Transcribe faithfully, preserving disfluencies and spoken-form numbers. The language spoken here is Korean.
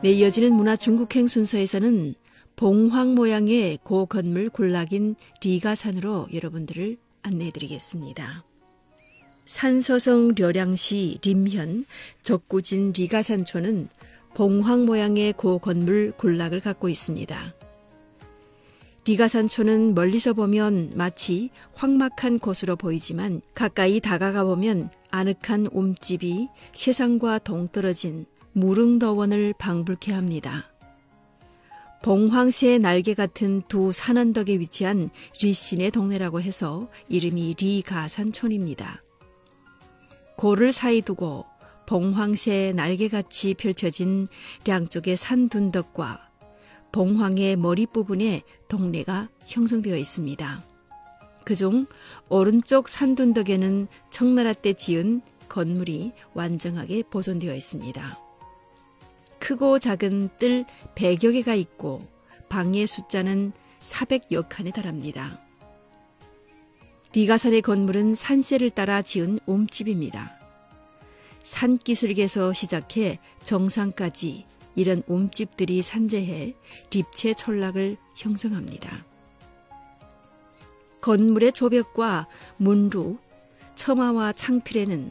네, 이어지는 문화 중국행 순서에서는 봉황 모양의 고 건물 군락인 리가산으로 여러분들을 안내해드리겠습니다. 산서성 려량시 림현 적구진 리가산촌은 봉황 모양의 고 건물 군락을 갖고 있습니다. 리가산촌은 멀리서 보면 마치 황막한 곳으로 보이지만 가까이 다가가 보면 아늑한 움집이 세상과 동떨어진 무릉더원을 방불케 합니다. 봉황새의 날개 같은 두 산언덕에 위치한 리신의 동네라고 해서 이름이 리가산촌입니다. 고를 사이 두고 봉황새의 날개같이 펼쳐진 양쪽의 산둔덕과 봉황의 머리 부분에 동네가 형성되어 있습니다. 그중 오른쪽 산둔덕에는 청나라 때 지은 건물이 완전하게 보존되어 있습니다. 크고 작은 뜰 백여 개가 있고 방의 숫자는 사백여 칸에 달합니다. 리가산의 건물은 산세를 따라 지은 움집입니다. 산기슭에서 시작해 정상까지 이런 움집들이 산재해 립체촌락을 형성합니다. 건물의 조벽과 문루, 처마와 창틀에는